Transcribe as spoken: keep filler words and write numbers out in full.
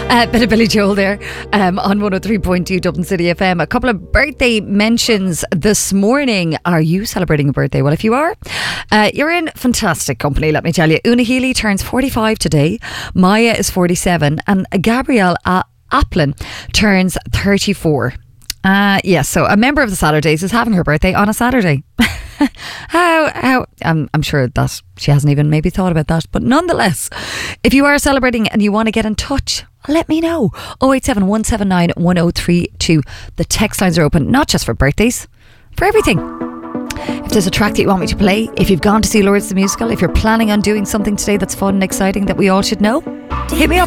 Uh, bit of Billy Joel there um, on one oh three point two Dublin City F M. A couple of birthday mentions this morning. Are you celebrating a birthday? Well, if you are, uh, you're in fantastic company, let me tell you. Una Healy turns forty-five today. Maya is forty-seven. And Gabrielle uh, Applin turns thirty-four. Uh, yes, so a member of the Saturdays is having her birthday on a Saturday. how how I'm, I'm sure that she hasn't even maybe thought about that, but nonetheless, if you are celebrating and you want to get in touch, let me know. oh eight seven, one seven nine, one oh three two. The text lines are open, not just for birthdays, for everything. If there's a track that you want me to play, if you've gone to see Lourdes the Musical, if you're planning on doing something today that's fun and exciting that we all should know, hit me up.